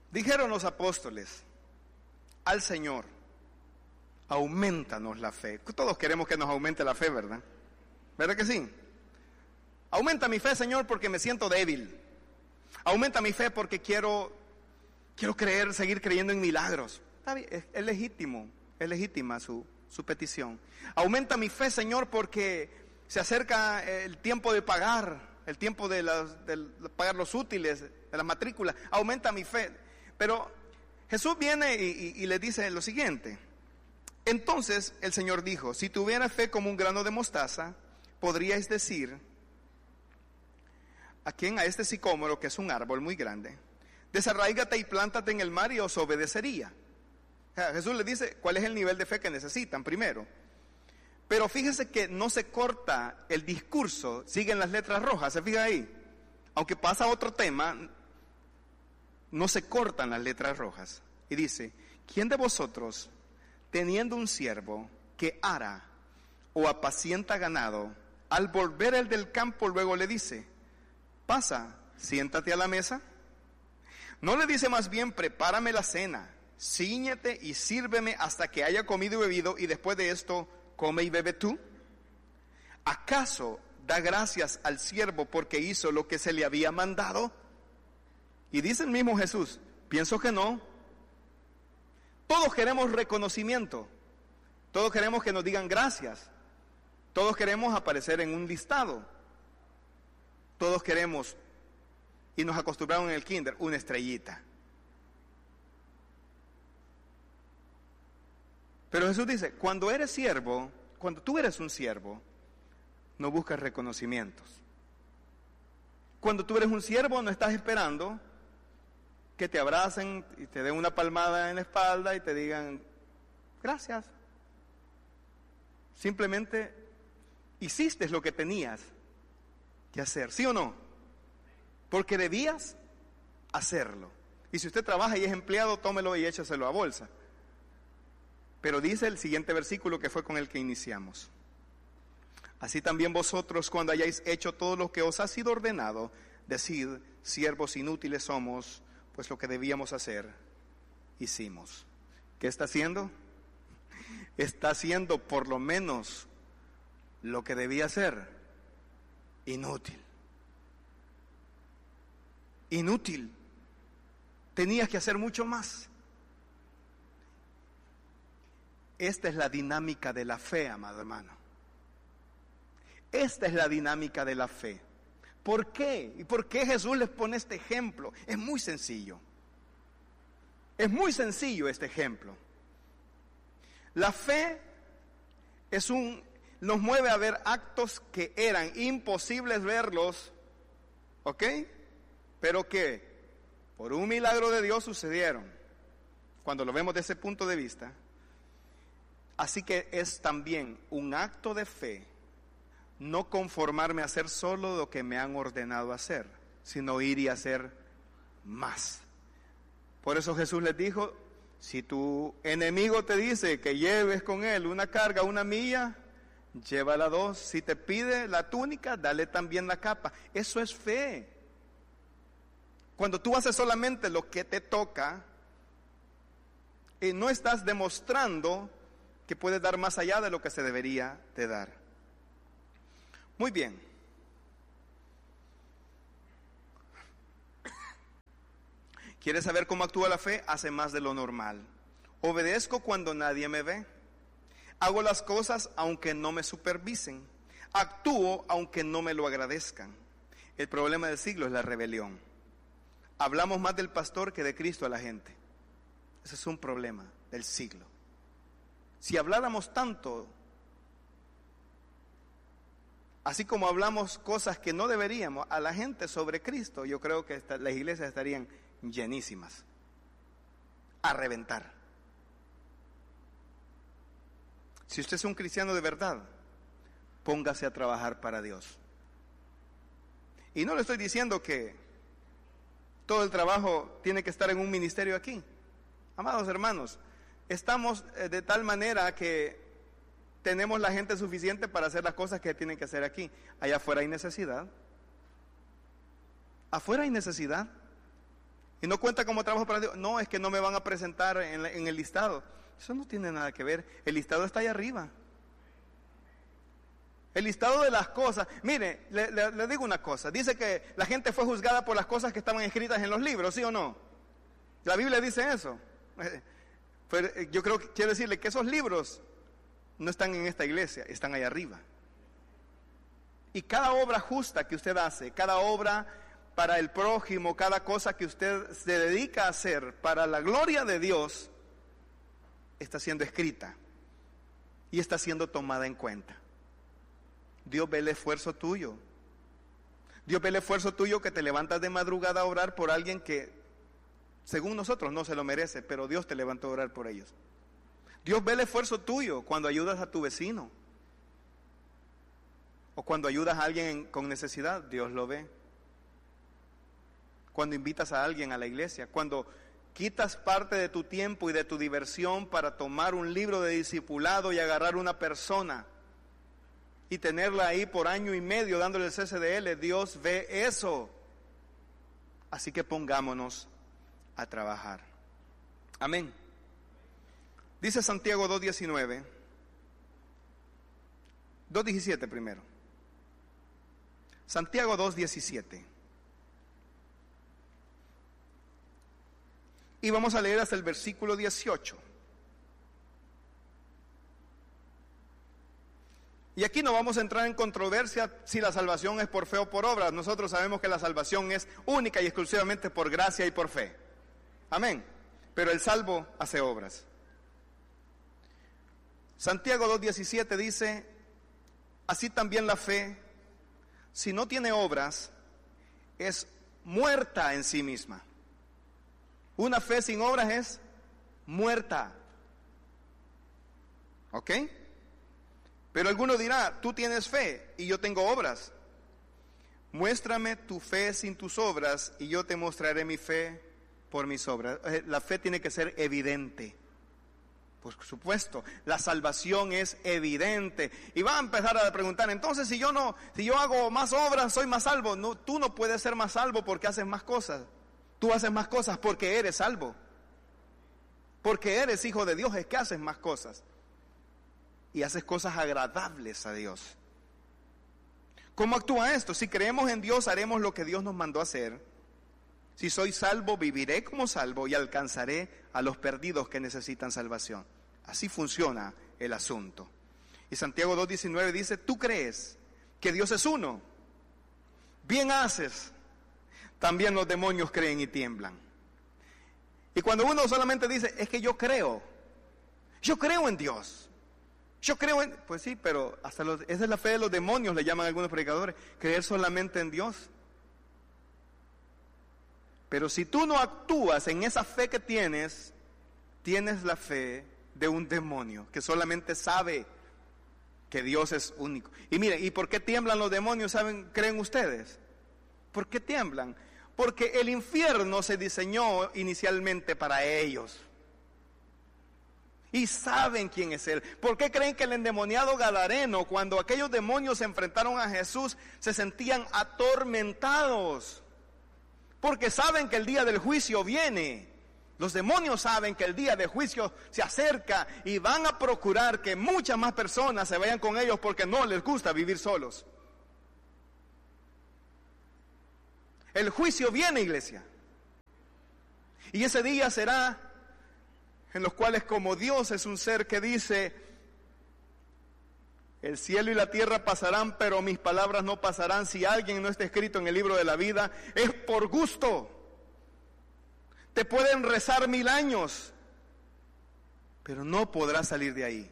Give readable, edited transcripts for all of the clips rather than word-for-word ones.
Dijeron los apóstoles al Señor: aumentanos la fe. Todos queremos que nos aumente la fe, ¿verdad? ¿Verdad que sí? Aumenta mi fe, Señor, porque me siento débil. Aumenta mi fe porque quiero creer, seguir creyendo en milagros. Está bien, es legítima su petición. Aumenta mi fe, Señor, porque se acerca el tiempo de pagar, el tiempo de pagar los útiles, de las matrículas. Aumenta mi fe. Pero Jesús viene y le dice lo siguiente: entonces el Señor dijo: si tuviera fe como un grano de mostaza, podríais decir a este sicómoro, que es un árbol muy grande, desarráigate y plántate en el mar, y os obedecería. O sea, Jesús le dice cuál es el nivel de fe que necesitan primero. Pero fíjese que no se corta el discurso, siguen las letras rojas, ¿se fija ahí? Aunque pasa a otro tema, no se cortan las letras rojas. Y dice: ¿quién de vosotros, teniendo un siervo que ara o apacienta ganado, al volver el del campo luego le dice: pasa, siéntate a la mesa? ¿No le dice más bien: prepárame la cena, cíñete y sírveme hasta que haya comido y bebido, y después de esto come y bebe tú? ¿Acaso da gracias al siervo porque hizo lo que se le había mandado? Y dice el mismo Jesús: pienso que no. Todos queremos reconocimiento, todos queremos que nos digan gracias, todos queremos aparecer en un listado, todos queremos, y nos acostumbraron en el kinder, una estrellita. Pero Jesús dice: cuando eres siervo, cuando tú eres un siervo, no buscas reconocimientos. Cuando tú eres un siervo, no estás esperando que te abracen y te den una palmada en la espalda y te digan gracias. Simplemente hiciste lo que tenías que hacer, ¿sí o no? Porque debías hacerlo. Y si usted trabaja y es empleado, tómelo y échaselo a bolsa. Pero dice el siguiente versículo, que fue con el que iniciamos: así también vosotros, cuando hayáis hecho todo lo que os ha sido ordenado, decid: siervos inútiles somos, pues lo que debíamos hacer, hicimos. ¿Qué está haciendo? Está haciendo por lo menos lo que debía hacer. Inútil. Inútil. Tenías que hacer mucho más. Esta es la dinámica de la fe, amado hermano. Esta es la dinámica de la fe. ¿Por qué? ¿Y por qué Jesús les pone este ejemplo? Es muy sencillo. Es muy sencillo este ejemplo. La fe nos mueve a ver actos que eran imposibles verlos, ¿ok? Pero que por un milagro de Dios sucedieron, cuando lo vemos desde ese punto de vista. Así que es también un acto de fe no conformarme a hacer solo lo que me han ordenado hacer, sino ir y hacer más. Por eso Jesús les dijo: si tu enemigo te dice que lleves con él una carga, 1 milla, llévala 2. Si te pide la túnica, dale también la capa. Eso es fe. Cuando tú haces solamente lo que te toca, y no estás demostrando que puedes dar más allá de lo que se debería de dar. Muy bien. ¿Quieres saber cómo actúa la fe? Hace más de lo normal. Obedezco cuando nadie me ve. Hago las cosas aunque no me supervisen. Actúo aunque no me lo agradezcan. El problema del siglo es la rebelión. Hablamos más del pastor que de Cristo a la gente. Ese es un problema del siglo. Si habláramos tanto, así como hablamos cosas que no deberíamos a la gente sobre Cristo, yo creo que las iglesias estarían llenísimas, a reventar. Si usted es un cristiano de verdad, póngase a trabajar para Dios. Y no le estoy diciendo que todo el trabajo tiene que estar en un ministerio aquí. Amados hermanos, estamos de tal manera que tenemos la gente suficiente para hacer las cosas que tienen que hacer aquí. Allá afuera hay necesidad. Afuera hay necesidad. Y no cuenta como trabajo para Dios. No, es que no me van a presentar en el listado. Eso no tiene nada que ver. El listado está ahí arriba. El listado de las cosas. Mire, le digo una cosa. Dice que la gente fue juzgada por las cosas que estaban escritas en los libros, ¿sí o no? La Biblia dice eso. Pero yo creo que quiero decirle que esos libros no están en esta iglesia, están ahí arriba. Y cada obra justa que usted hace, cada obra para el prójimo, cada cosa que usted se dedica a hacer para la gloria de Dios, está siendo escrita y está siendo tomada en cuenta. Dios ve el esfuerzo tuyo. Dios ve el esfuerzo tuyo que te levantas de madrugada a orar por alguien que, según nosotros, no se lo merece, pero Dios te levantó a orar por ellos. Dios ve el esfuerzo tuyo cuando ayudas a tu vecino o cuando ayudas a alguien con necesidad. Dios lo ve. Cuando invitas a alguien a la iglesia, cuando quitas parte de tu tiempo y de tu diversión para tomar un libro de discipulado y agarrar una persona y tenerla ahí por año y medio dándole el CCDL, Dios ve eso. Así que pongámonos a trabajar. Amén. Dice Santiago 2:19, 2:17 primero. Santiago 2:17. Y vamos a leer hasta el versículo 18. Y aquí no vamos a entrar en controversia si la salvación es por fe o por obras. Nosotros sabemos que la salvación es única y exclusivamente por gracia y por fe. Amén. Pero el salvo hace obras. Santiago 2:17 dice, así también la fe, si no tiene obras, es muerta en sí misma. Una fe sin obras es muerta. ¿Ok? Pero alguno dirá, tú tienes fe y yo tengo obras. Muéstrame tu fe sin tus obras y yo te mostraré mi fe por mis obras. La fe tiene que ser evidente. Por supuesto, la salvación es evidente. Y va a empezar a preguntar, entonces si yo hago más obras, soy más salvo. No, tú no puedes ser más salvo porque haces más cosas. Tú haces más cosas porque eres salvo. Porque eres hijo de Dios, es que haces más cosas. Y haces cosas agradables a Dios. ¿Cómo actúa esto? Si creemos en Dios, haremos lo que Dios nos mandó a hacer. Si soy salvo, viviré como salvo y alcanzaré a los perdidos que necesitan salvación. Así funciona el asunto. Y Santiago 2:19 dice, tú crees que Dios es uno. Bien haces. También los demonios creen y tiemblan. Y cuando uno solamente dice, es que yo creo en Dios. Yo creo en, pues sí, pero esa es la fe de los demonios, le llaman algunos predicadores, creer solamente en Dios. Pero si tú no actúas en esa fe que tienes la fe de un demonio que solamente sabe que Dios es único. Y mire, ¿y por qué tiemblan los demonios? ¿Creen ustedes? ¿Por qué tiemblan? Porque el infierno se diseñó inicialmente para ellos. Y saben quién es Él. ¿Por qué creen que el endemoniado gadareno, cuando aquellos demonios se enfrentaron a Jesús, se sentían atormentados? Porque saben que el día del juicio viene. Los demonios saben que el día del juicio se acerca y van a procurar que muchas más personas se vayan con ellos porque no les gusta vivir solos. El juicio viene, iglesia. Y ese día será en los cuales, como Dios es un ser que dice, el cielo y la tierra pasarán, pero mis palabras no pasarán. Si alguien no está escrito en el libro de la vida, es por gusto. Te pueden rezar 1000 años, pero no podrás salir de ahí.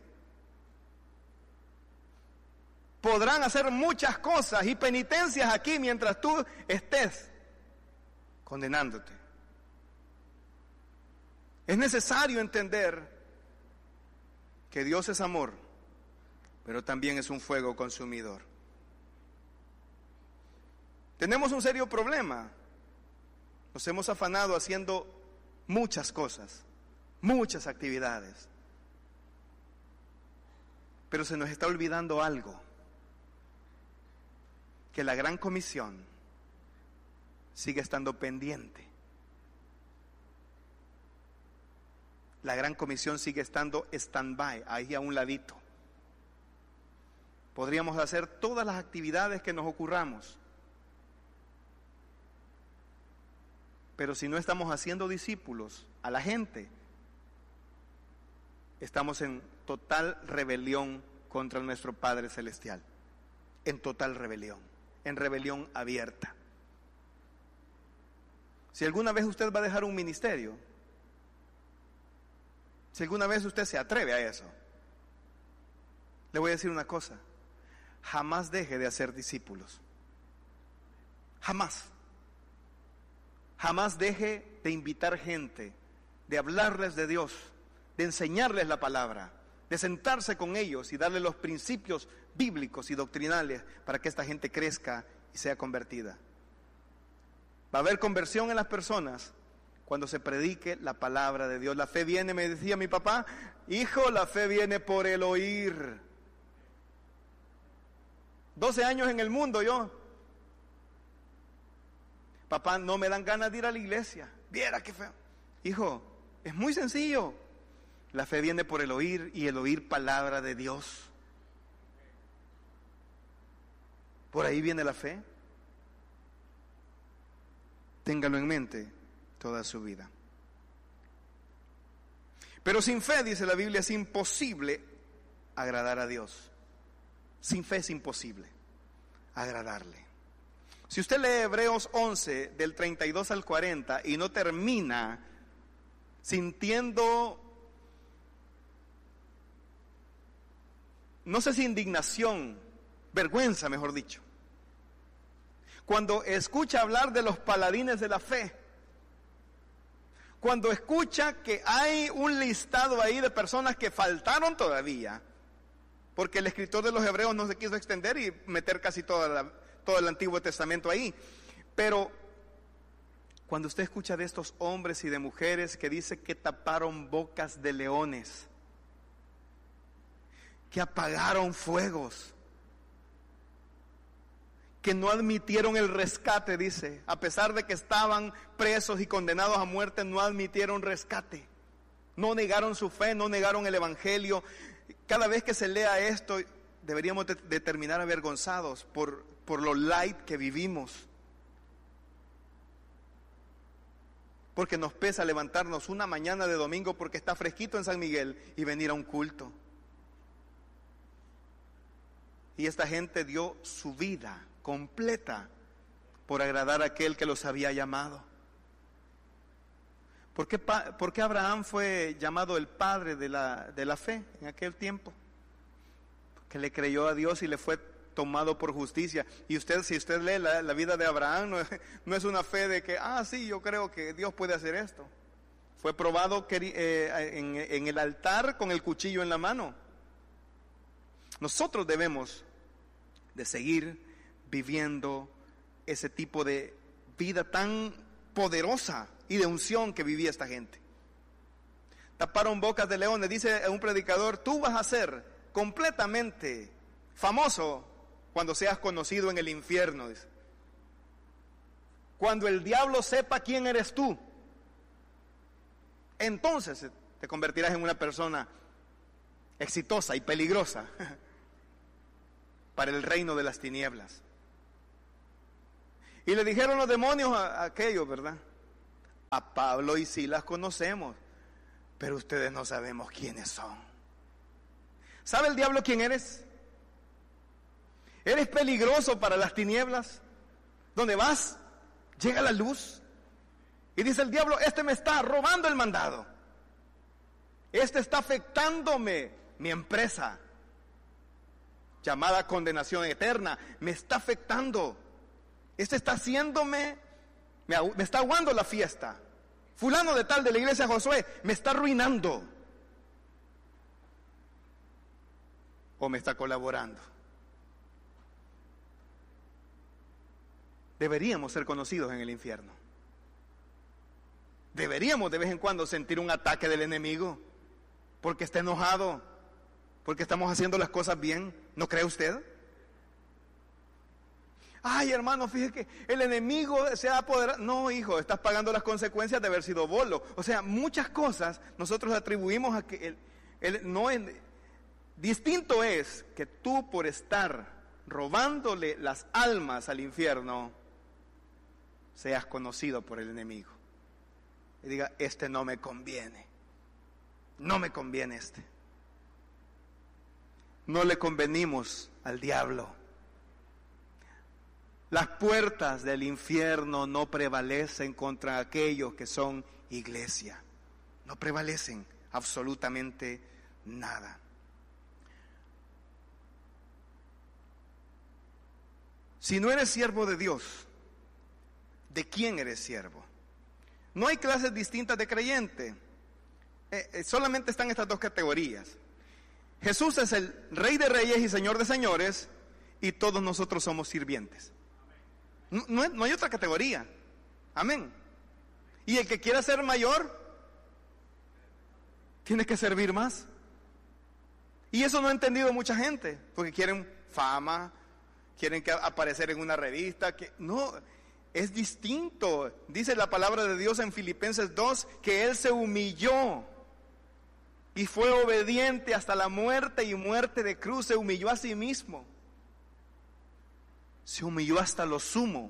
Podrán hacer muchas cosas y penitencias aquí mientras tú estés condenándote. Es necesario entender que Dios es amor, pero también es un fuego consumidor. Tenemos un serio problema. Nos hemos afanado haciendo muchas cosas, muchas actividades, pero se nos está olvidando algo, que la gran comisión sigue estando pendiente. la gran comisión sigue estando stand-by, ahí a un ladito. Podríamos hacer todas las actividades que nos ocurramos, pero si no estamos haciendo discípulos a la gente, estamos en total rebelión contra nuestro Padre Celestial, en total rebelión, en rebelión abierta. Si alguna vez usted va a dejar un ministerio, si alguna vez usted se atreve a eso, le voy a decir una cosa: jamás deje de hacer discípulos. Jamás. Jamás deje de invitar gente, de hablarles de Dios, de enseñarles la palabra, de sentarse con ellos y darles los principios bíblicos y doctrinales para que esta gente crezca y sea convertida. Va a haber conversión en las personas cuando se predique la palabra de Dios. La fe viene, me decía mi papá, hijo, la fe viene por el oír. 12 años en el mundo yo. Papá, no me dan ganas de ir a la iglesia. Viera qué feo. Hijo, es muy sencillo. La fe viene por el oír y el oír palabra de Dios. Por ahí viene la fe. Téngalo en mente toda su vida. Pero sin fe, dice la Biblia, es imposible agradar a Dios. Sin fe es imposible agradarle. Si usted lee Hebreos 11, del 32 al 40, y no termina sintiendo, no sé si indignación, vergüenza, mejor dicho, cuando escucha hablar de los paladines de la fe, cuando escucha que hay un listado ahí de personas que faltaron todavía, porque el escritor de los Hebreos no se quiso extender y meter casi todo el Antiguo Testamento ahí, pero cuando usted escucha de estos hombres y de mujeres que dice que taparon bocas de leones, que apagaron fuegos, que no admitieron el rescate, dice, a pesar de que estaban presos y condenados a muerte, no admitieron rescate, no negaron su fe, no negaron el evangelio. Cada vez que se lea esto, deberíamos de terminar avergonzados por lo light que vivimos, porque nos pesa levantarnos una mañana de domingo porque está fresquito en San Miguel y venir a un culto. Y esta gente dio su vida completa por agradar a aquel que los había llamado. ¿Por qué Abraham fue llamado el padre de la fe en aquel tiempo? Porque le creyó a Dios y le fue tomado por justicia. Y si usted lee la vida de Abraham, no es una fe de que, sí, yo creo que Dios puede hacer esto. Fue probado en el altar con el cuchillo en la mano. Nosotros debemos de seguir viviendo ese tipo de vida tan poderosa y de unción que vivía esta gente. Taparon bocas de leones. Dice un predicador: tú vas a ser completamente famoso cuando seas conocido en el infierno, dice. Cuando el diablo sepa quién eres tú, entonces te convertirás en una persona exitosa y peligrosa para el reino de las tinieblas. Y le dijeron los demonios a aquellos, ¿verdad? A Pablo y Silas conocemos, pero ustedes no sabemos quiénes son. ¿Sabe el diablo quién eres? Eres peligroso para las tinieblas. Donde vas, llega la luz. Y dice el diablo: este me está robando el mandado. Este está afectándome, mi empresa, llamada condenación eterna, me está afectando. Este está haciéndome, me está aguando la fiesta. Fulano de tal de la iglesia Josué me está arruinando. O me está colaborando. Deberíamos ser conocidos en el infierno. Deberíamos de vez en cuando sentir un ataque del enemigo, porque está enojado, porque estamos haciendo las cosas bien. ¿No cree usted? Ay, hermano, fíjese que el enemigo se ha apoderado. No, hijo, estás pagando las consecuencias de haber sido bolo. O sea, muchas cosas nosotros atribuimos a que distinto es que tú, por estar robándole las almas al infierno, seas conocido por el enemigo y diga, este no me conviene, no me conviene este. No le convenimos al diablo. Las puertas del infierno no prevalecen contra aquellos que son iglesia. No prevalecen absolutamente nada. Si no eres siervo de Dios, ¿de quién eres siervo? No hay clases distintas de creyente. Solamente están estas dos categorías. Jesús es el Rey de Reyes y Señor de Señores, y todos nosotros somos sirvientes. No hay otra categoría. Amén. Y el que quiera ser mayor, tiene que servir más. Y eso no ha entendido mucha gente, porque quieren fama, quieren aparecer en una revista. No, es distinto. Dice la palabra de Dios en Filipenses 2, que Él se humilló y fue obediente hasta la muerte, y muerte de cruz. Se humilló a sí mismo. Se humilló hasta lo sumo.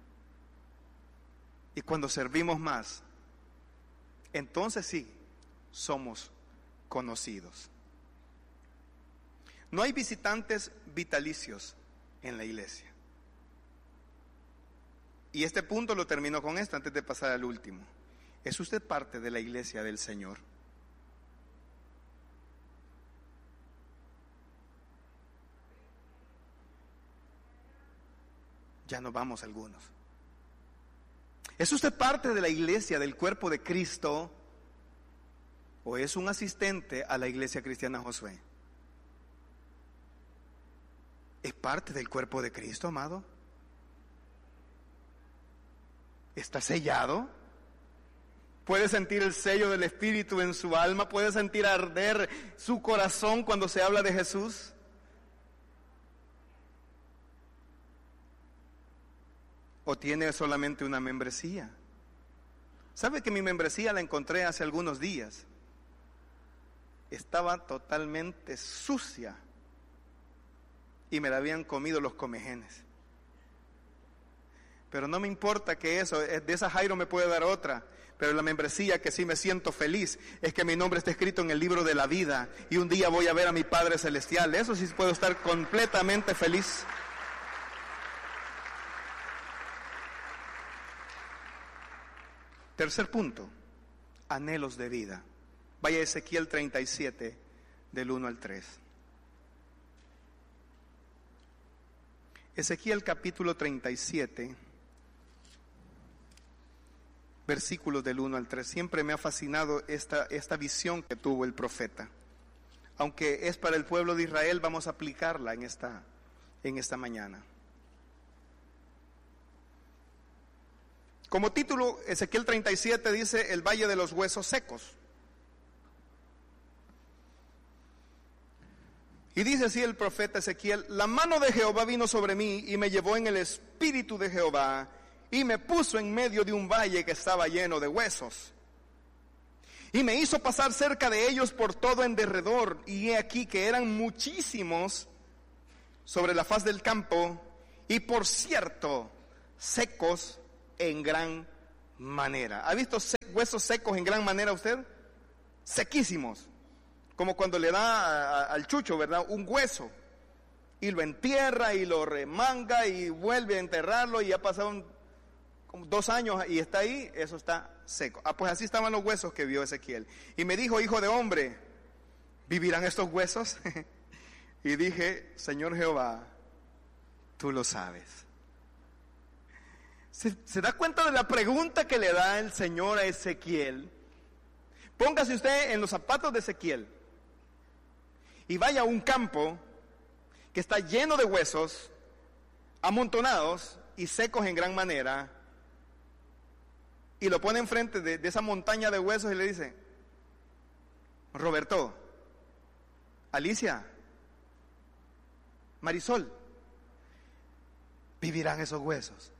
Y cuando servimos más, entonces sí, somos conocidos. No hay visitantes vitalicios en la iglesia. Y este punto lo termino con esto antes de pasar al último. ¿Es usted parte de la iglesia del Señor? Ya nos vamos algunos. ¿Es usted parte de la iglesia, del cuerpo de Cristo, o es un asistente a la iglesia cristiana Josué? ¿Es parte del cuerpo de Cristo, amado? ¿Está sellado? ¿Puede sentir el sello del Espíritu en su alma? ¿Puede sentir arder su corazón cuando se habla de Jesús? ¿O tiene solamente una membresía? ¿Sabe que mi membresía la encontré hace algunos días? Estaba totalmente sucia y me la habían comido los comejenes. Pero no me importa que eso, de esa Jairo me puede dar otra. Pero la membresía que sí me siento feliz es que mi nombre está escrito en el libro de la vida y un día voy a ver a mi Padre Celestial. Eso sí puedo estar completamente feliz. Tercer punto, anhelos de vida. Vaya a Ezequiel 37, del 1 al 3. Ezequiel capítulo 37, versículos del 1 al 3. Siempre me ha fascinado esta visión que tuvo el profeta. Aunque es para el pueblo de Israel, vamos a aplicarla en esta mañana. Como título, Ezequiel 37 dice, el valle de los huesos secos. Y dice así el profeta Ezequiel, la mano de Jehová vino sobre mí y me llevó en el espíritu de Jehová y me puso en medio de un valle que estaba lleno de huesos. Y me hizo pasar cerca de ellos por todo en derredor, y he aquí que eran muchísimos sobre la faz del campo, y por cierto, secos en gran manera. ¿Ha visto huesos secos en gran manera usted? Sequísimos. Como cuando le da al chucho, ¿verdad? Un hueso. Y lo entierra y lo remanga y vuelve a enterrarlo y ya pasaron como 2 años y está ahí, eso está seco. Pues así estaban los huesos que vio Ezequiel. Y me dijo, hijo de hombre, ¿vivirán estos huesos? Y dije, Señor Jehová, tú lo sabes. ¿Se da cuenta de la pregunta que le da el Señor a Ezequiel? Póngase usted en los zapatos de Ezequiel y vaya a un campo que está lleno de huesos, amontonados y secos en gran manera, y lo pone enfrente de esa montaña de huesos y le dice, Roberto, Alicia, Marisol, ¿Vivirán esos huesos?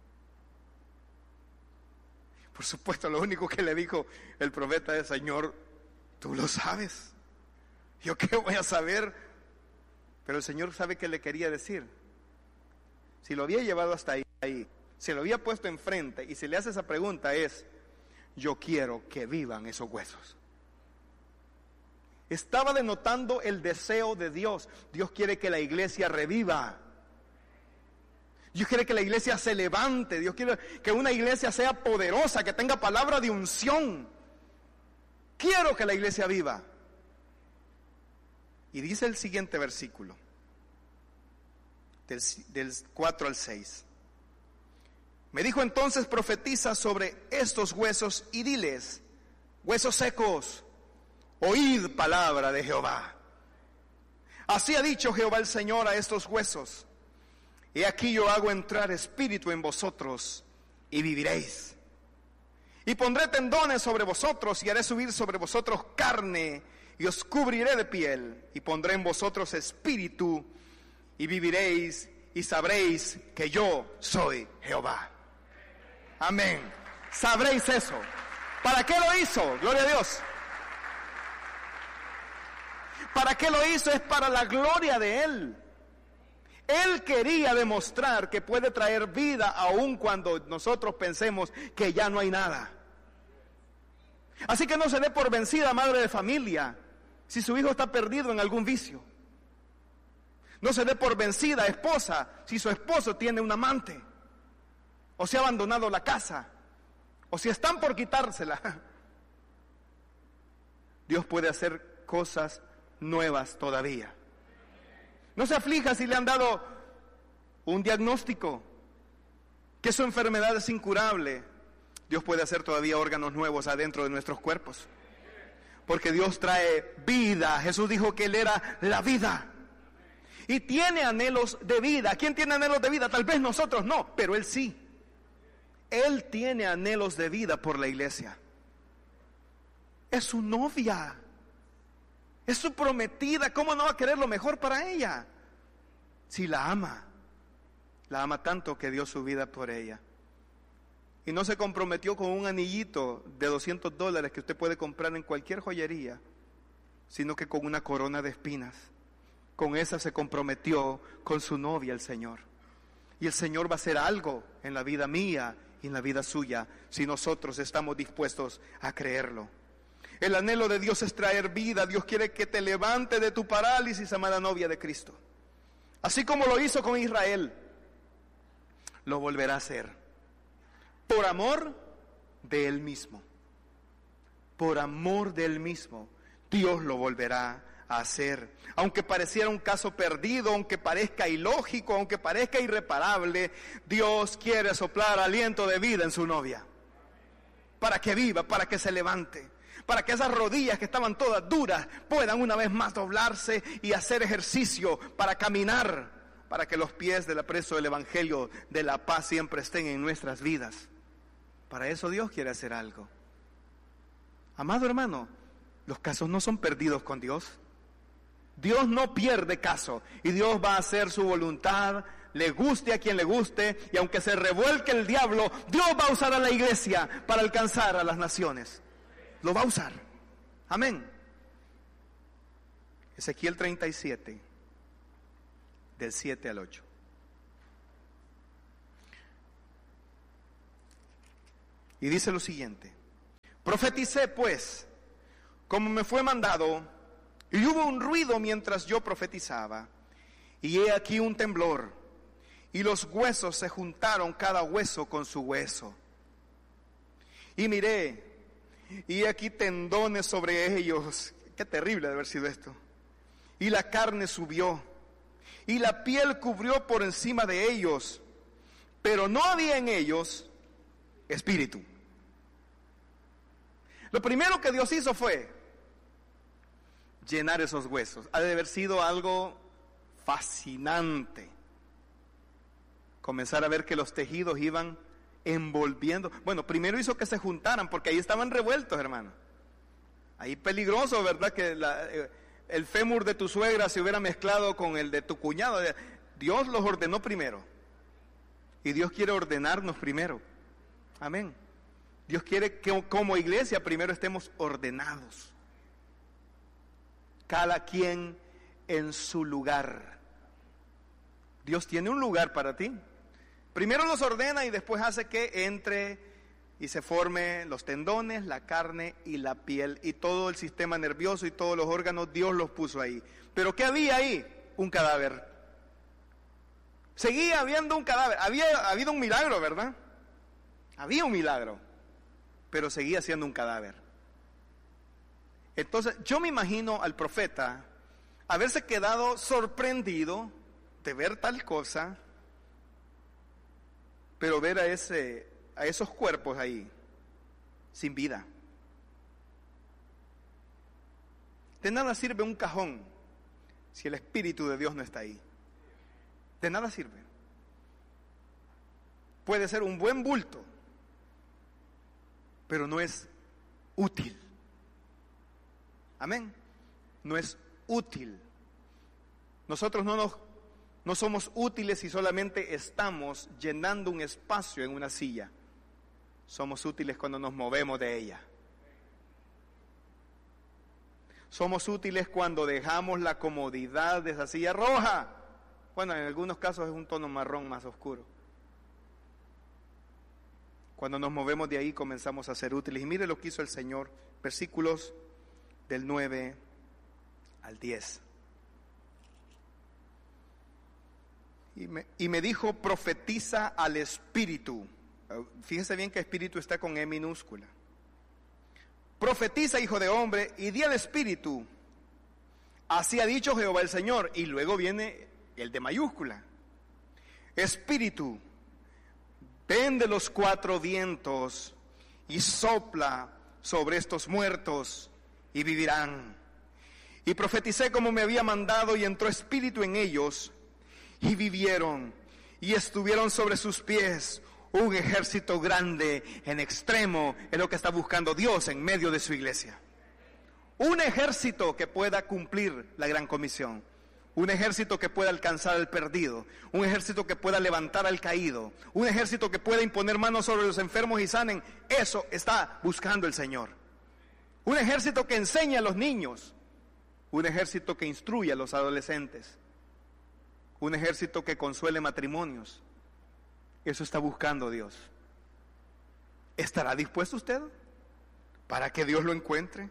Por supuesto, lo único que le dijo el profeta es: Señor, tú lo sabes. ¿Yo qué voy a saber? Pero el Señor sabe qué le quería decir. Si lo había llevado hasta ahí, se lo había puesto enfrente y se le hace esa pregunta es: yo quiero que vivan esos huesos. Estaba denotando el deseo de Dios. Dios quiere que la iglesia reviva. Dios quiere que la iglesia se levante. Dios quiere que una iglesia sea poderosa, que tenga palabra de unción. Quiero que la iglesia viva. Y dice el siguiente versículo, del 4 al 6. Me dijo entonces: profetiza sobre estos huesos y diles: huesos secos, oíd palabra de Jehová. Así ha dicho Jehová el Señor a estos huesos: he aquí yo hago entrar espíritu en vosotros y viviréis. Y pondré tendones sobre vosotros y haré subir sobre vosotros carne y os cubriré de piel. Y pondré en vosotros espíritu y viviréis y sabréis que yo soy Jehová. Amén. Sabréis eso. ¿Para qué lo hizo? Gloria a Dios. ¿Para qué lo hizo? Es para la gloria de Él. Él quería demostrar que puede traer vida aun cuando nosotros pensemos que ya no hay nada. Así que no se dé por vencida, madre de familia, si su hijo está perdido en algún vicio. No se dé por vencida, esposa, si su esposo tiene un amante, o si ha abandonado la casa, o si están por quitársela. Dios puede hacer cosas nuevas todavía. No se aflija si le han dado un diagnóstico que su enfermedad es incurable. Dios puede hacer todavía órganos nuevos adentro de nuestros cuerpos, porque Dios trae vida. Jesús dijo que Él era la vida y tiene anhelos de vida. ¿Quién tiene anhelos de vida? Tal vez nosotros no, pero Él sí. Él tiene anhelos de vida por la iglesia. Es su novia, es su prometida. ¿Cómo no va a querer lo mejor para ella? Si la ama tanto que dio su vida por ella. Y no se comprometió con un anillito de $200 que usted puede comprar en cualquier joyería, sino que con una corona de espinas. Con esa se comprometió con su novia, el Señor. Y el Señor va a hacer algo en la vida mía y en la vida suya, si nosotros estamos dispuestos a creerlo. El anhelo de Dios es traer vida. Dios quiere que te levantes de tu parálisis, amada novia de Cristo. Así como lo hizo con Israel, lo volverá a hacer. Por amor de Él mismo. Por amor de Él mismo, Dios lo volverá a hacer. Aunque pareciera un caso perdido, aunque parezca ilógico, aunque parezca irreparable, Dios quiere soplar aliento de vida en su novia. Para que viva, para que se levante. Para que esas rodillas que estaban todas duras puedan una vez más doblarse y hacer ejercicio para caminar, para que los pies del apresto del Evangelio de la paz siempre estén en nuestras vidas. Para eso Dios quiere hacer algo. Amado hermano, los casos no son perdidos con Dios. Dios no pierde caso y Dios va a hacer su voluntad, le guste a quien le guste, y aunque se revuelque el diablo, Dios va a usar a la iglesia para alcanzar a las naciones. Lo va a usar. Amén. Ezequiel 37, del 7 al 8. Y dice lo siguiente: profeticé pues, como me fue mandado, y hubo un ruido mientras yo profetizaba, y he aquí un temblor, y los huesos se juntaron cada hueso con su hueso. Y miré, y aquí tendones sobre ellos. Qué terrible de haber sido esto. Y la carne subió, y la piel cubrió por encima de ellos, pero no había en ellos espíritu. Lo primero que Dios hizo fue llenar esos huesos. Ha de haber sido algo fascinante comenzar a ver que los tejidos iban envolviendo. Bueno, primero hizo que se juntaran, porque ahí estaban revueltos, hermano. Ahí peligroso, ¿verdad? Que el fémur de tu suegra se hubiera mezclado con el de tu cuñado. Dios los ordenó primero. Y Dios quiere ordenarnos primero. Amén. Dios quiere que como iglesia primero estemos ordenados. Cada quien en su lugar. Dios tiene un lugar para ti. Primero los ordena y después hace que entre y se forme los tendones, la carne y la piel y todo el sistema nervioso y todos los órganos. Dios los puso ahí. ¿Pero qué había ahí? Un cadáver. Seguía habiendo un cadáver. Había habido un milagro, ¿verdad? Había un milagro, pero seguía siendo un cadáver. Entonces yo me imagino al profeta haberse quedado sorprendido de ver tal cosa, pero ver a esos cuerpos ahí, sin vida. De nada sirve un cajón si el Espíritu de Dios no está ahí. De nada sirve. Puede ser un buen bulto, pero no es útil. Amén. No es útil. Nosotros no somos útiles si solamente estamos llenando un espacio en una silla. Somos útiles cuando nos movemos de ella. Somos útiles cuando dejamos la comodidad de esa silla roja. Bueno, en algunos casos es un tono marrón más oscuro. Cuando nos movemos de ahí comenzamos a ser útiles. Y mire lo que hizo el Señor, versículos del 9 al 10. Y me dijo, profetiza al Espíritu. Fíjese bien que Espíritu está con E minúscula. Profetiza, hijo de hombre, y di al Espíritu, así ha dicho Jehová el Señor. Y luego viene el de mayúscula. Espíritu, ven de los cuatro vientos y sopla sobre estos muertos y vivirán. Y profeticé como me había mandado, y entró espíritu en ellos y vivieron, y estuvieron sobre sus pies un ejército grande en extremo. Es lo que está buscando Dios en medio de su iglesia. Un ejército que pueda cumplir la gran comisión. Un ejército que pueda alcanzar al perdido. Un ejército que pueda levantar al caído. Un ejército que pueda imponer manos sobre los enfermos y sanen. Eso está buscando el Señor. Un ejército que enseñe a los niños. Un ejército que instruye a los adolescentes. Un ejército que consuele matrimonios. Eso está buscando Dios. ¿Estará dispuesto usted para que Dios lo encuentre?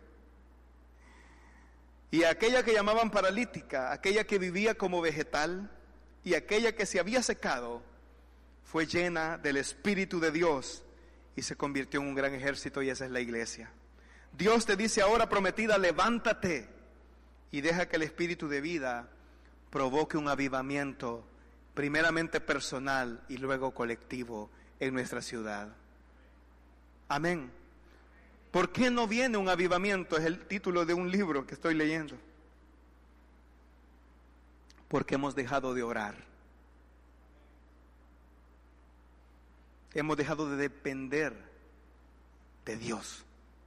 Y aquella que llamaban paralítica, aquella que vivía como vegetal, y aquella que se había secado, fue llena del Espíritu de Dios y se convirtió en un gran ejército, y esa es la iglesia. Dios te dice ahora, prometida, levántate y deja que el Espíritu de vida provoque un avivamiento, primeramente personal y luego colectivo en nuestra ciudad. Amén. ¿Por qué no viene un avivamiento? Es el título de un libro que estoy leyendo. Porque hemos dejado de orar. Hemos dejado de depender de Dios.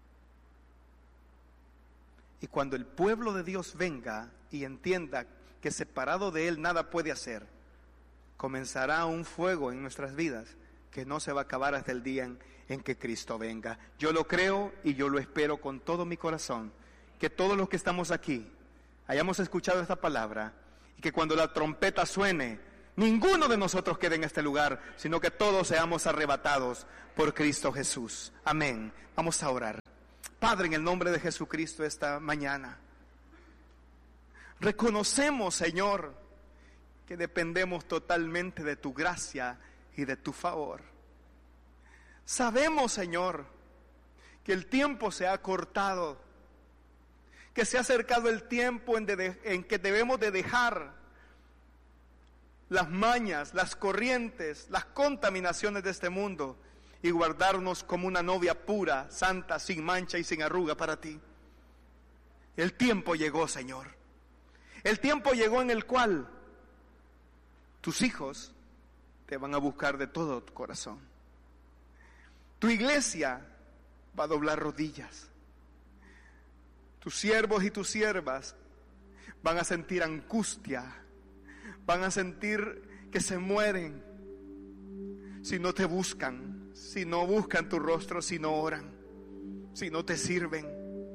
Y cuando el pueblo de Dios venga y entienda que separado de Él nada puede hacer, comenzará un fuego en nuestras vidas que no se va a acabar hasta el día en que Cristo venga. Yo lo creo y yo lo espero con todo mi corazón, que todos los que estamos aquí hayamos escuchado esta palabra, y que cuando la trompeta suene, ninguno de nosotros quede en este lugar, sino que todos seamos arrebatados por Cristo Jesús. Amén. Vamos a orar. Padre, en el nombre de Jesucristo, esta mañana reconocemos, Señor, que dependemos totalmente de tu gracia y de tu favor. Sabemos, Señor, que el tiempo se ha cortado, que se ha acercado el tiempo en que debemos de dejar las mañas, las corrientes, las contaminaciones de este mundo y guardarnos como una novia pura, santa, sin mancha y sin arruga para ti. El tiempo llegó, Señor. El tiempo llegó en el cual tus hijos te van a buscar de todo tu corazón. Tu iglesia va a doblar rodillas. Tus siervos y tus siervas van a sentir angustia, van a sentir que se mueren, si no te buscan, si no buscan tu rostro, si no oran, si no te sirven.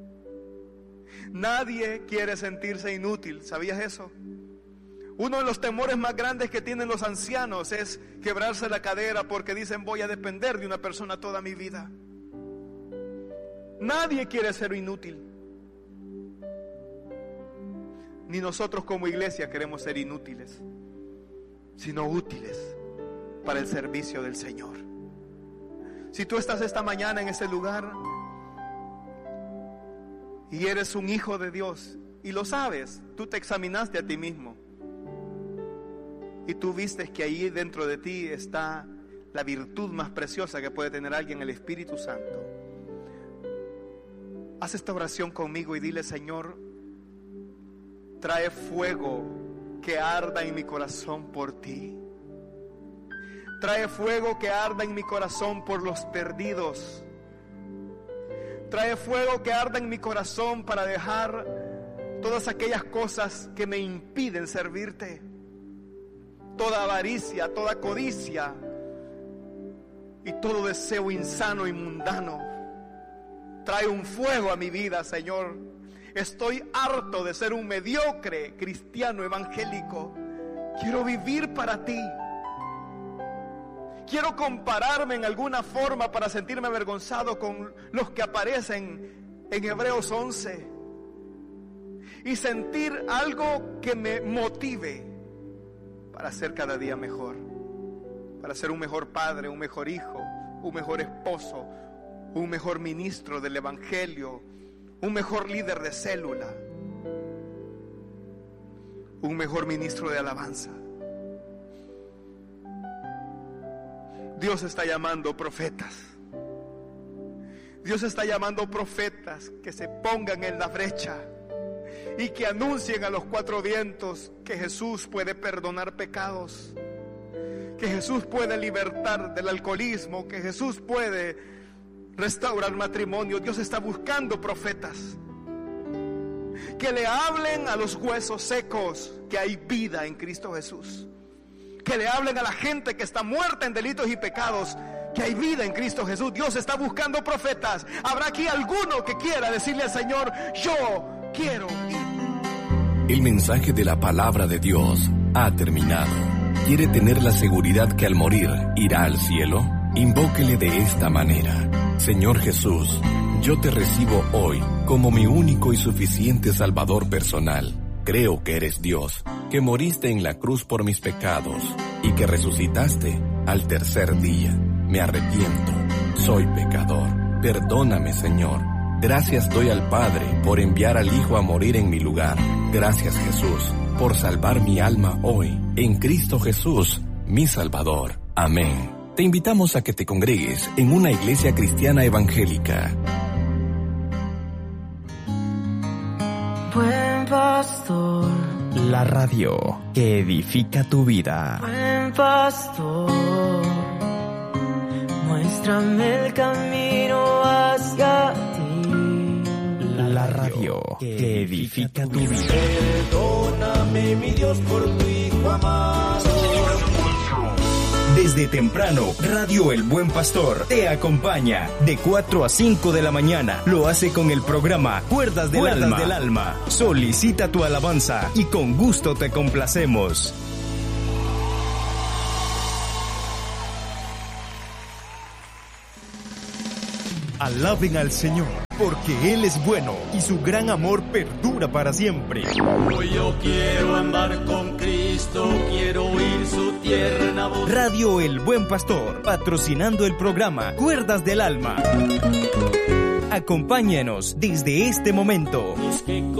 Nadie quiere sentirse inútil, ¿sabías eso? Uno de los temores más grandes que tienen los ancianos es quebrarse la cadera porque dicen: voy a depender de una persona toda mi vida. Nadie quiere ser inútil. Ni nosotros como iglesia queremos ser inútiles, sino útiles para el servicio del Señor. Si tú estás esta mañana en ese lugar y eres un hijo de Dios y lo sabes, tú te examinaste a ti mismo y tú viste que ahí dentro de ti está la virtud más preciosa que puede tener alguien, el Espíritu Santo. Haz esta oración conmigo y dile: Señor, trae fuego que arda en mi corazón por ti. Trae fuego que arda en mi corazón por los perdidos. Trae fuego que arda en mi corazón para dejar todas aquellas cosas que me impiden servirte. Toda avaricia, toda codicia y todo deseo insano y mundano. Trae un fuego a mi vida, Señor. Estoy harto de ser un mediocre cristiano evangélico. Quiero vivir para ti. Quiero compararme en alguna forma para sentirme avergonzado con los que aparecen en Hebreos 11 y sentir algo que me motive para ser cada día mejor, para ser un mejor padre, un mejor hijo, un mejor esposo, un mejor ministro del evangelio, un mejor líder de célula, un mejor ministro de alabanza. Dios está llamando profetas. Dios está llamando profetas que se pongan en la brecha y que anuncien a los cuatro vientos que Jesús puede perdonar pecados, que Jesús puede libertar del alcoholismo, que Jesús puede restaurar matrimonio. Dios está buscando profetas que le hablen a los huesos secos que hay vida en Cristo Jesús, que le hablen a la gente que está muerta en delitos y pecados que hay vida en Cristo Jesús. Dios está buscando profetas. ¿Habrá aquí alguno que quiera decirle al Señor: yo quiero ir? El mensaje de la palabra de Dios ha terminado. ¿Quiere tener la seguridad que al morir irá al cielo? Invóquele de esta manera: Señor Jesús, yo te recibo hoy como mi único y suficiente Salvador personal. Creo que eres Dios, que moriste en la cruz por mis pecados y que resucitaste al tercer día. Me arrepiento, soy pecador. Perdóname, Señor. Gracias doy al Padre por enviar al Hijo a morir en mi lugar. Gracias, Jesús, por salvar mi alma hoy, en Cristo Jesús, mi Salvador. Amén. Te invitamos a que te congregues en una iglesia cristiana evangélica. Buen pastor, la radio que edifica tu vida. Buen pastor, muéstrame el camino hacia ti. La radio que edifica tu vida. Perdóname, mi Dios, por tu Hijo amado. Desde temprano, Radio El Buen Pastor te acompaña de 4 a 5 de la mañana. Lo hace con el programa Cuerdas del Alma. Solicita tu alabanza y con gusto te complacemos. Alaben al Señor, porque Él es bueno y su gran amor perdura para siempre. Hoy yo quiero andar con Cristo, quiero oír su tierna voz. Radio El Buen Pastor, patrocinando el programa Cuerdas del Alma. Acompáñenos desde este momento. Es que